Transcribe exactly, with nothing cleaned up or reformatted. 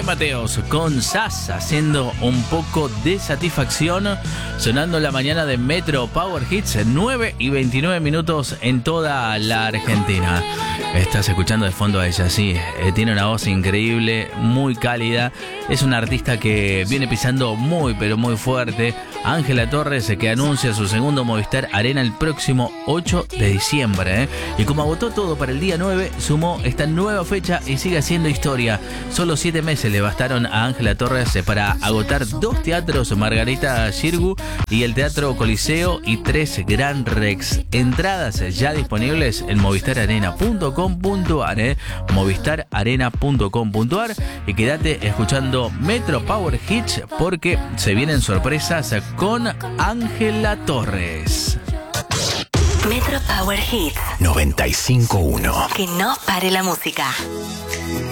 Mateos con Sass haciendo un poco de satisfacción, sonando la mañana de Metro Power Hits, nueve y veintinueve minutos en toda la Argentina. Estás escuchando de fondo a ella, sí, eh, tiene una voz increíble, muy cálida, es una artista que viene pisando muy pero muy fuerte. Ángela Torres, que anuncia su segundo Movistar Arena el próximo ocho de diciembre, ¿eh? Y como agotó todo para el día nueve, sumó esta nueva fecha y sigue haciendo historia. Solo siete meses le bastaron a Ángela Torres para agotar dos teatros Margarita Xirgu y el Teatro Coliseo y tres Gran Rex. Entradas ya disponibles en movistar arena punto com punto ar, ¿eh? movistar arena punto com punto ar, y quédate escuchando Metro Power Hits porque se vienen sorpresas con Ángela Torres. Metro Power Hits noventa y cinco punto uno. Que no pare la música.